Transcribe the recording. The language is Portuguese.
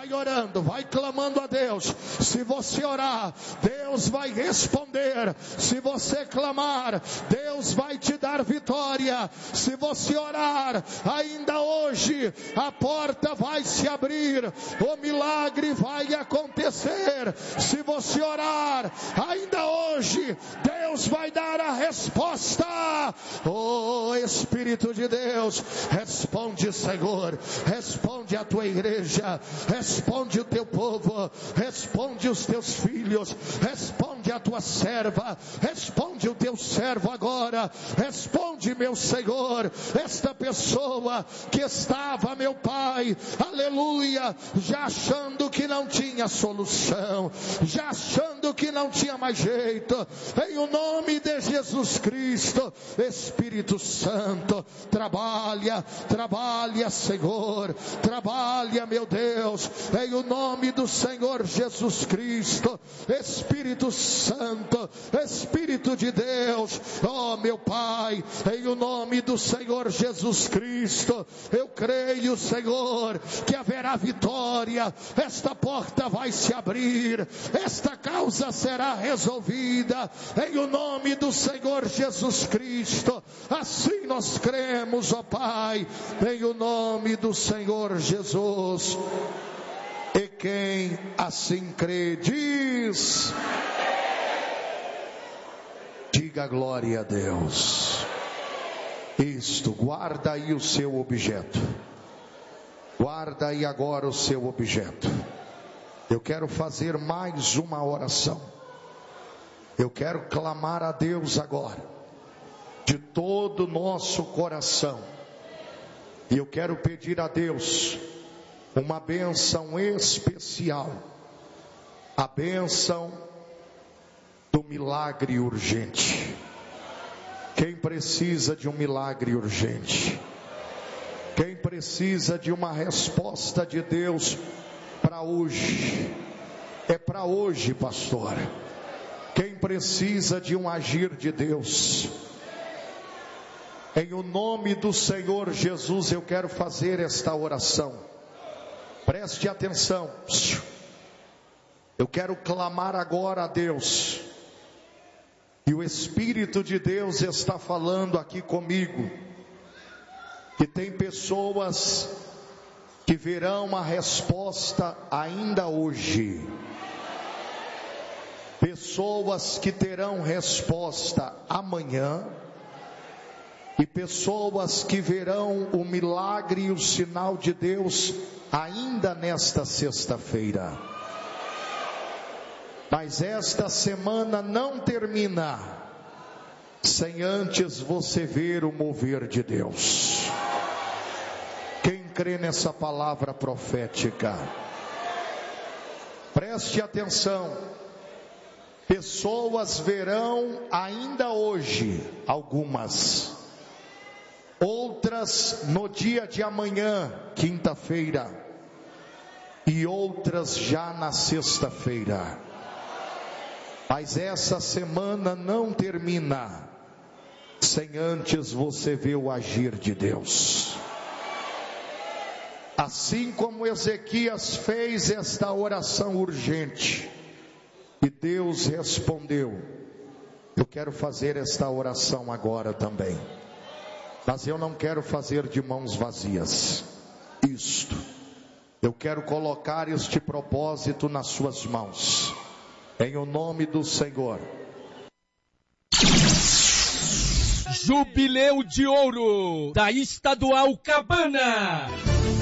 Vai orando, vai clamando a Deus. Se você orar, Deus vai responder. Se você clamar, Deus vai te dar vitória. Se você orar, ainda hoje a porta vai se abrir, o milagre vai acontecer. Se você orar, ainda hoje Deus vai dar a resposta. Oh Espírito de Deus, responde, Senhor, responde a tua igreja, responde o teu povo, responde os teus filhos, responde a tua serva, responde o teu servo agora, responde, meu Senhor, esta pessoa que estava, meu Pai, aleluia, já achando que não tinha solução, já achando que não tinha mais jeito, em o nome de Jesus Cristo, Espírito Santo, trabalha, Senhor, trabalha, meu Deus, em o nome do Senhor Jesus Cristo, Espírito Santo, Espírito de Deus, oh meu Pai, em o nome do Senhor Jesus Cristo, eu creio, Senhor, que haverá vitória, esta porta vai se abrir, esta causa será resolvida, em o nome do Senhor Jesus Cristo, assim nós cremos, ó Pai, em o nome do Senhor Jesus. E quem assim crê, diz: diga glória a Deus. Isto, guarda aí o seu objeto. Guarda aí agora o seu objeto. Eu quero fazer mais uma oração. Eu quero clamar a Deus agora, de todo o nosso coração. E eu quero pedir a Deus uma bênção especial. A bênção do milagre urgente. Quem precisa de um milagre urgente? Quem precisa de uma resposta de Deus para hoje? É para hoje, pastor. Quem precisa de um agir de Deus? Em o nome do Senhor Jesus, eu quero fazer esta oração. Preste atenção. Eu quero clamar agora a Deus. E o Espírito de Deus está falando aqui comigo. Que tem pessoas que verão a resposta ainda hoje. Pessoas que terão resposta amanhã. E pessoas que verão o milagre e o sinal de Deus ainda nesta sexta-feira. Mas esta semana não termina sem antes você ver o mover de Deus. Quem crê nessa palavra profética, preste atenção. Pessoas verão ainda hoje, algumas, outras no dia de amanhã, quinta-feira, e outras já na sexta-feira. Mas essa semana não termina sem antes você ver o agir de Deus. Assim como Ezequias fez esta oração urgente e Deus respondeu, eu quero fazer esta oração agora também. Mas eu não quero fazer de mãos vazias. Eu quero colocar este propósito nas suas mãos. Em o nome do Senhor. Jubileu de Ouro da Estadual Cabana.